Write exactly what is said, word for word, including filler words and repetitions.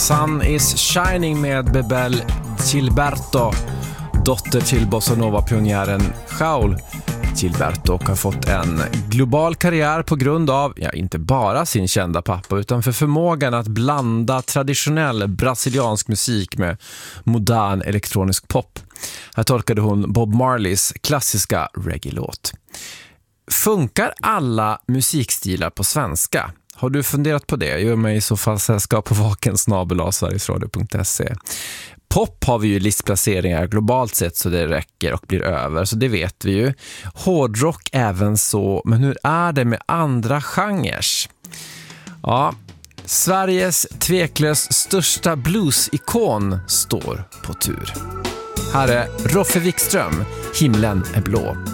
Sun is Shining med Bebel Gilberto, dotter till bossanova-pionjären Raúl Gilberto, och har fått en global karriär på grund av, ja, inte bara sin kända pappa, utan för förmågan att blanda traditionell brasiliansk musik med modern elektronisk pop. Här tolkade hon Bob Marleys klassiska reggae-låt. Funkar alla musikstilar på svenska? Har du funderat på det? Gör mig i så fall sällskap på vaken snabel-a sverigesradio punkt se. Pop har vi ju listplaceringar globalt sett så det räcker och blir över, så det vet vi ju. Hårdrock även så, men hur är det med andra genrer? Ja, Sveriges tveklöst största bluesikon står på tur. Här är Roffe Wikström, Himlen är blå.